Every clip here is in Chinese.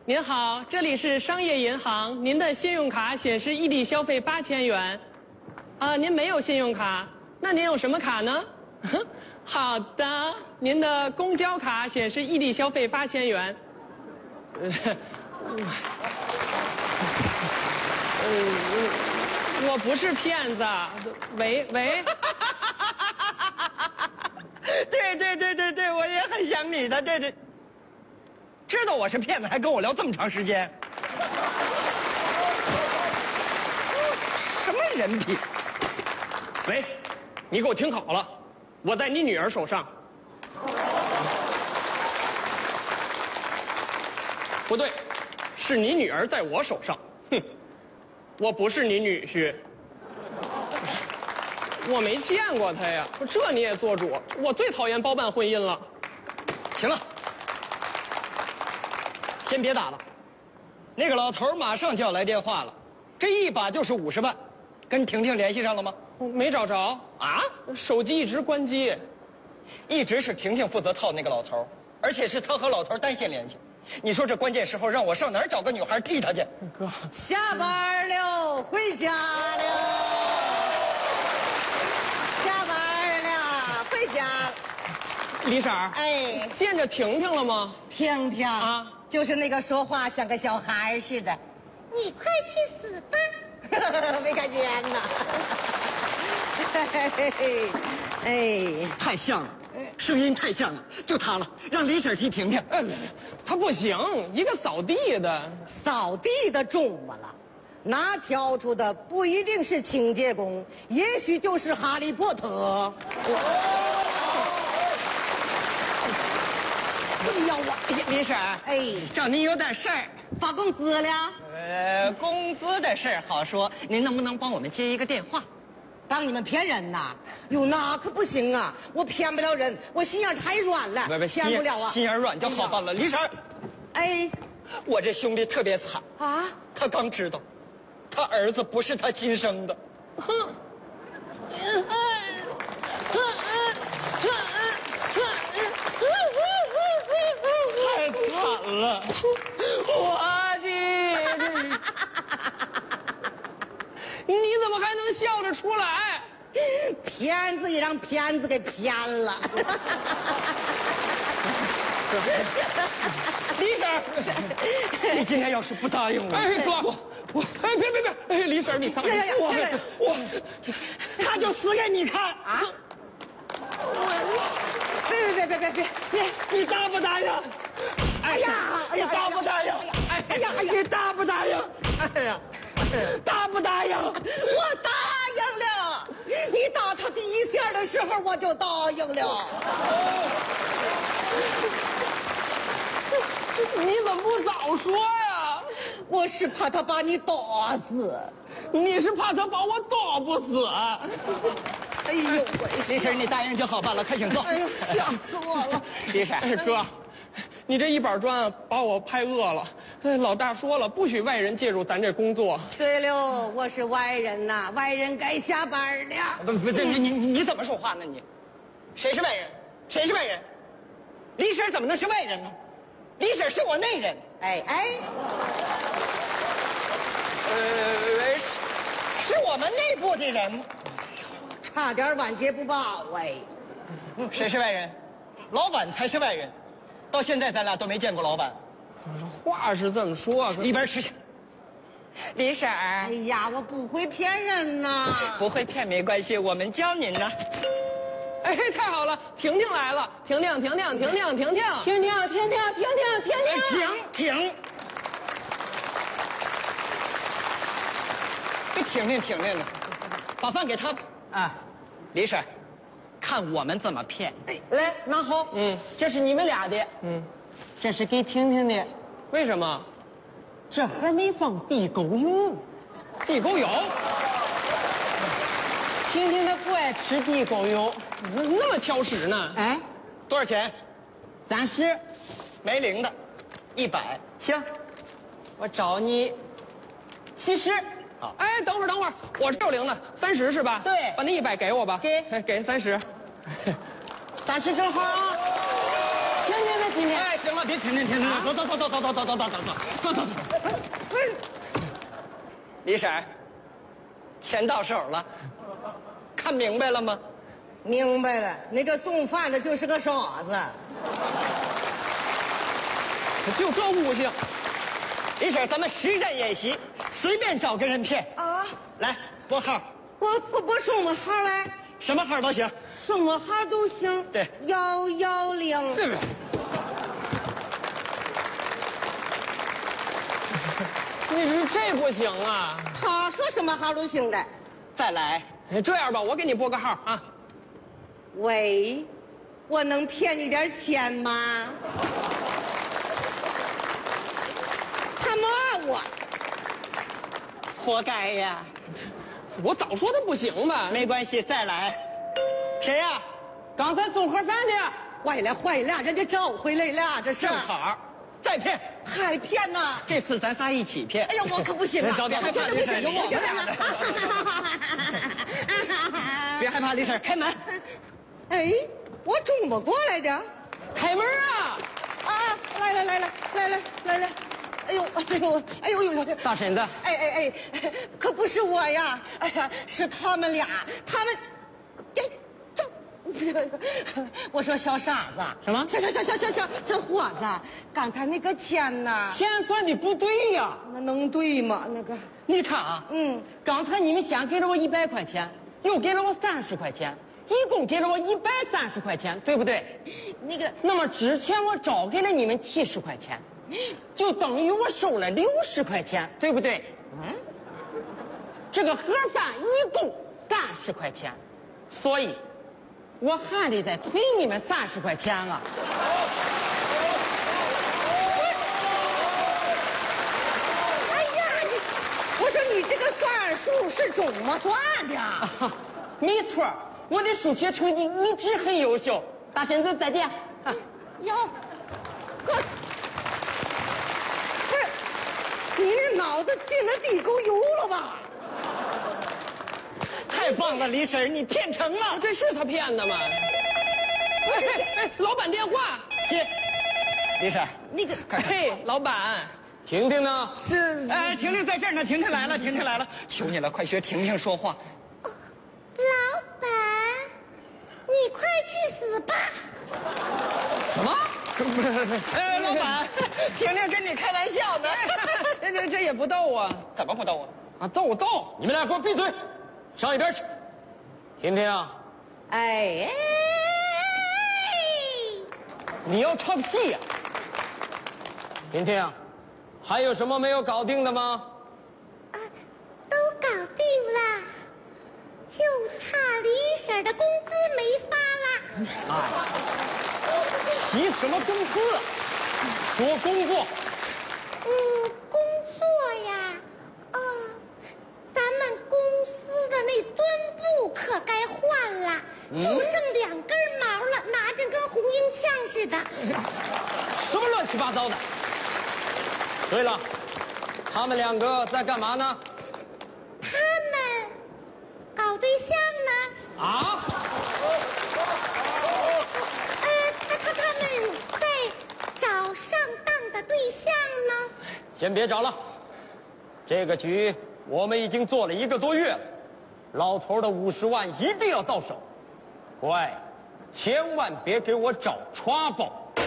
您好，这里是商业银行，您的信用卡显示异地消费8000元。您没有信用卡，那您有什么卡呢？好的，您的公交卡显示异地消费8000元。我不是骗子。喂。 对，我也很想你的，对。知道我是骗子，还跟我聊这么长时间，什么人品？ 喂，你给我听好了，我在你女儿手上。不对，是你女儿在我手上。哼，我不是你女婿。我没见过他呀，这你也做主？我最讨厌包办婚姻了。 行了，先别打了，那个老头马上就要来电话了，这一把就是50万，跟婷婷联系上了吗？ 没找着啊， 手机一直关机。 一直是婷婷负责套那个老头，而且是他和老头单线联系。你说这关键时候让我上哪儿找个女孩替他去？ 哥， 下班了，回家了。下班了，回家了。 李婶儿， 哎， 见着婷婷了吗？ 婷婷啊， 就是那个说话像个小孩似的。你快去死吧！没看见呢。哎， 太像了，声音太像了，就他了，让李婶替婷婷。 他不行，一个扫地的。 扫地的中么了？那挑出的不一定是清洁工，也许就是哈利波特。哎呀我， 李婶， 哎， 找您有点事儿。 发工资了？ 工资的事儿好说，您能不能帮我们接一个电话？ 帮你们骗人呐？哟，那可不行啊！我骗不了人，我心眼太软了，骗不了啊。 心眼软就好办了。李婶， 哎， 我这兄弟特别惨啊， 他刚知道，他儿子不是他亲生的。太惨了，我的。 你怎么还能笑着出来？ 骗子也让骗子给骗了。 李婶，你今天要是不答应我， 哎哥，哎别，哎李婶你看， 我他就死给你看啊！ 别， 你答不答应？ 哎呀， 你答不答应？ 哎呀， 你答不答应？ 哎呀， 答不答应？我答应了。你打他第一下的时候，我就答应了。 你怎么不早说呀？ 我是怕他把你打死。 你是怕他把我打不死？ 哎呦喂！ 李婶，你答应就好办了，快请坐。 哎呦，吓死我了！ 李婶， 哥，你这一板砖把我拍饿了。老大说了，不许外人介入咱这工作。 对了，我是外人呐，外人该下班了。 不，你怎么说话呢你？谁是外人？谁是外人？李婶怎么能是外人呢？李婶是我内人。 哎， 是我们内部的人。 差点晚节不保哎。 谁是外人？老板才是外人。到现在咱俩都没见过老板。 话是这么说， 一边吃去。李婶， 哎呀，我不会骗人呐。 不会骗没关系，我们教您呢。 哎，太好了，婷婷来了，婷婷， 停！这婷婷的，把饭给他啊。李婶，看我们怎么骗。来，拿好。这是你们俩的。这是给婷婷的。 为什么？ 这还没放地沟油。 地沟油？ 婷婷她不爱吃地沟油， 那么挑食呢？ 哎，多少钱？30，没零的，100。行，我找你70。好。 哎，等会儿，我这有零的，30是吧？ 对， 把那100给我吧。 给 30。 30正好啊。 听听吧，听听。 哎，行了，别听，走，走。 李婶儿，钱到手了，看明白了吗？ 明白了，那个送饭的就是个傻子。 就这悟性。 李婶儿，咱们实战演习，随便找个人骗。 啊， 来拨号， 我什么号来？ 什么号都行。 什么号都行。 对 110。 对不对？你说这不行啊！ 他说什么号都行的。 再来， 这样吧，我给你拨个号啊。 喂，我能骗你点钱吗？他骂我， 活该呀！ 我早说他不行嘛。 没关系，再来。谁呀？刚才送盒饭的。 坏了，人家找回来了，这是。 正好，再骗。 还骗呢？ 这次咱仨一起骗。 哎呀，我可不行啊！ 别害怕，李婶，别害怕，李婶，开门。 哎，我怎么过来的？ 开门啊！ 啊，来！哎呦！ 大婶子， 哎，可不是我呀！哎呀，是他们俩，他们，哎，这，我说小傻子， 什么？ 小伙子，刚才那个钱呢？ 钱算的不对呀。 那能对吗？那个， 你看啊，刚才你们先给了我100块钱，又给了我30块钱，一共给了我130块钱，对不对？那么之前我找给了你们70块钱，就等于我收了60块钱，对不对？这个盒饭一共30块钱，所以我还得再退你们30块钱啊。 哎呀，我说你这个算数是怎么算的？ 没错，我的数学成绩一直很优秀。大婶子再见。 哟，哥，不是，你这脑子进了地沟油了吧？ 太棒了，李婶，你骗成了。 这是他骗的吗？哎，老板电话。 接。李婶， 那个， 嘿，老板， 婷婷呢？ 是。 哎，婷婷在这儿呢，婷婷来了，求你了，快学婷婷说话。 老板，你快去死吧！ 什么？哎，老板，婷婷跟你开玩笑呢。 这也不逗啊！ 怎么不逗啊？ 啊，逗！ 你们俩给我闭嘴，上一边去。婷婷啊， 哎， 你要唱戏呀？婷婷，还有什么没有搞定的吗？ 啊，都搞定了，就差李婶的工资没发啦。 提什么工资啊？说工作。 工作呀，咱们公司的那墩布可该换了，就剩2根毛了，拿着跟红缨枪似的。 什么乱七八糟的？对了，他们2个在干嘛呢？ 他们搞对象呢。 啊？ 他们在找上当的对象呢。 先别找了，这个局我们已经做了1个多月了，老头的50万一定要到手。乖，千万别给我找 trouble。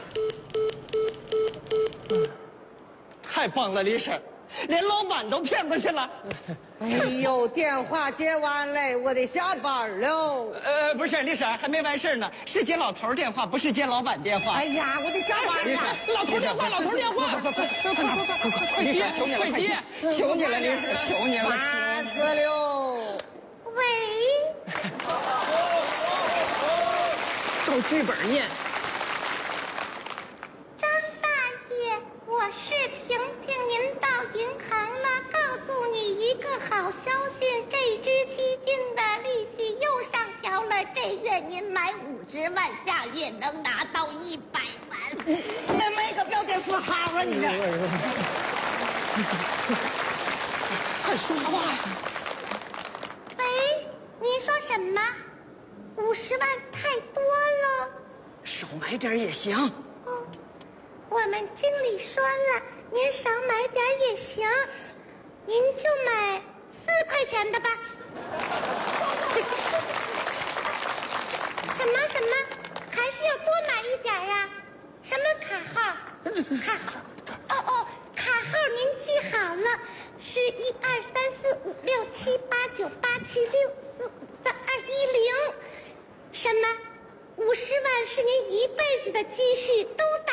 太棒了，李婶，连老板都骗过去了。 哎呦，电话接完了，我得下班喽。 不是，李婶还没完事呢，是接老头电话，不是接老板电话。 哎呀，我得下班李婶了。 老头电话，快李接， 婶，求你了， 快接！ 求你了，李婶，求你了。 烦死了。 喂， 照剧本念。 张大爷，我是婷婷，您到银行了，告诉你一个好消息，这支基金的利息又上调了，这月您买50万，下月能拿到100万。 那没个标点符号啊，你这。快说话。 喂，您说什么？50万太多了。 少买点也行。 我们经理说了，您少买点也行，您就买4块钱的吧。什么？还是要多买一点啊？什么卡号？卡号？哦，卡号您记好了，是1234567898764532110。什么？50万是您一辈子的积蓄，都